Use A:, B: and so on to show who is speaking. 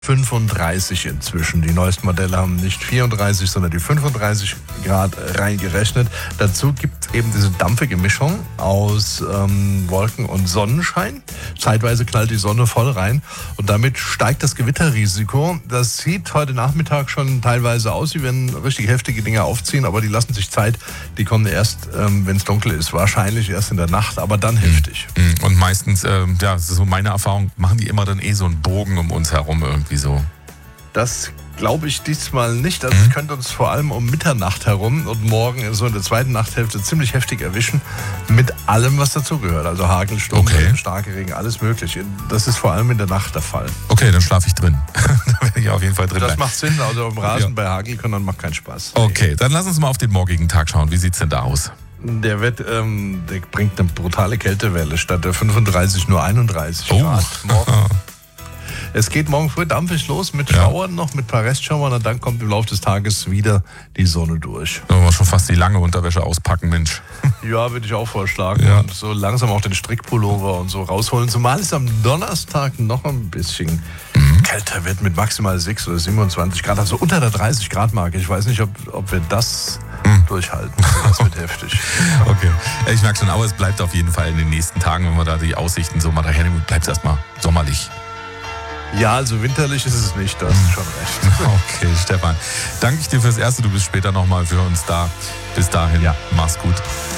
A: 35 inzwischen. Die neuesten Modelle haben nicht 34, sondern die 35 Grad reingerechnet. Dazu gibt es eben diese dampfige Mischung aus Wolken und Sonnenschein. Zeitweise knallt die Sonne voll rein und damit steigt das Gewitterrisiko. Das sieht heute Nachmittag schon teilweise aus. Sie werden richtig heftige Dinge aufziehen, aber die lassen sich Zeit. Die kommen erst, wenn es dunkel ist. Wahrscheinlich erst in der Nacht, aber dann heftig.
B: Und meistens, das ist so meine Erfahrung, machen die immer dann so einen Bogen um uns herum irgendwie so.
A: Das glaube ich diesmal nicht. Also es könnte uns vor allem um Mitternacht herum und morgen so in der zweiten Nachthälfte ziemlich heftig erwischen. Mit allem, was dazugehört. Also Hagel, Sturm, starke Regen, alles mögliche. Das ist vor allem in der Nacht der Fall.
B: Okay, dann schlafe ich drin. Da werde ich auf jeden Fall drin
A: Das
B: bleiben.
A: macht Sinn. Also im Rasen bei Hagel dann macht keinen Spaß.
B: Okay, dann lass uns mal auf den morgigen Tag schauen. Wie sieht es denn da aus?
A: Der bringt eine brutale Kältewelle. Statt der 35 nur 31 Grad. Morgen. Es geht morgen früh dampfig los mit Schauern noch, mit ein paar Restschauern und dann kommt im Laufe des Tages wieder die Sonne durch.
B: Sollen wir schon fast die lange Unterwäsche auspacken, Mensch.
A: Ja, würde ich auch vorschlagen. Ja. Und so langsam auch den Strickpullover und so rausholen. Zumal es am Donnerstag noch ein bisschen kälter wird mit maximal 6 oder 27 Grad. Also unter der 30 Grad Marke. Ich weiß nicht, ob wir das durchhalten. Das wird heftig.
B: Okay. Ich merke schon, aber es bleibt auf jeden Fall in den nächsten Tagen, wenn wir da die Aussichten so mal daher nehmen, bleibt es erstmal sommerlich.
A: Ja, also winterlich ist es nicht, da hast du schon recht.
B: Okay, Stefan, danke ich dir fürs Erste. Du bist später nochmal für uns da. Bis dahin, mach's gut.